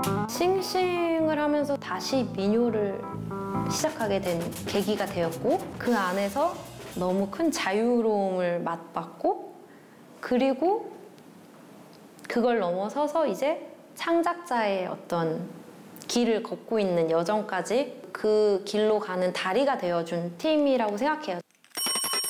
싱싱을 하면서 다시 민요를 시작하게 된 계기가 되었고, 그 안에서 너무 큰 자유로움을 맛봤고, 그리고 그걸 넘어서서 이제 창작자의 어떤 길을 걷고 있는 여정까지 그 길로 가는 다리가 되어준 팀이라고 생각해요.